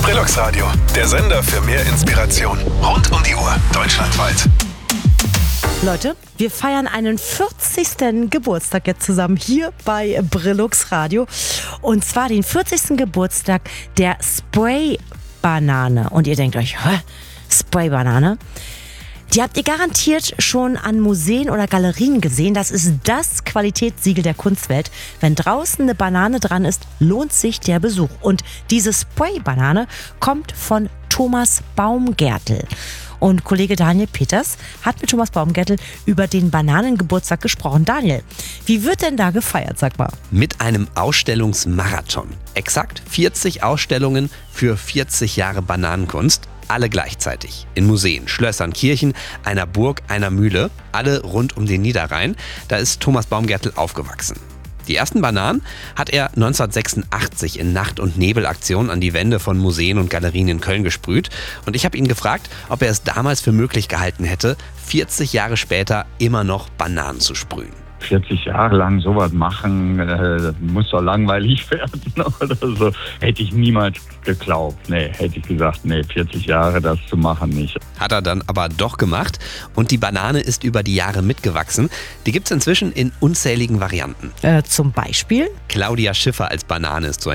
Brillux Radio, der Sender für mehr Inspiration. Rund um die Uhr, deutschlandweit. Leute, wir feiern einen 40. Geburtstag jetzt zusammen hier bei Brillux Radio. Und zwar den 40. Geburtstag der Spray-Banane. Und ihr denkt euch, hä? Spray-Banane? Die habt ihr garantiert schon an Museen oder Galerien gesehen. Das ist das Qualitätssiegel der Kunstwelt. Wenn draußen eine Banane dran ist, lohnt sich der Besuch. Und diese Spray-Banane kommt von Thomas Baumgärtel. Und Kollege Daniel Peters hat mit Thomas Baumgärtel über den Bananengeburtstag gesprochen. Daniel, wie wird denn da gefeiert, sag mal? Mit einem Ausstellungsmarathon. Exakt 40 Ausstellungen für 40 Jahre Bananenkunst. Alle gleichzeitig. In Museen, Schlössern, Kirchen, einer Burg, einer Mühle. Alle rund um den Niederrhein. Da ist Thomas Baumgärtel aufgewachsen. Die ersten Bananen hat er 1986 in Nacht- und Nebelaktionen an die Wände von Museen und Galerien in Köln gesprüht. Und ich habe ihn gefragt, ob er es damals für möglich gehalten hätte, 40 Jahre später immer noch Bananen zu sprühen. 40 Jahre lang sowas machen, das muss doch langweilig werden oder so. Hätte ich niemals geglaubt. Nee, hätte ich gesagt, 40 Jahre das zu machen nicht. Hat er dann aber doch gemacht und die Banane ist über die Jahre mitgewachsen. Die gibt es inzwischen in unzähligen Varianten. Zum Beispiel? Claudia Schiffer als Banane ist so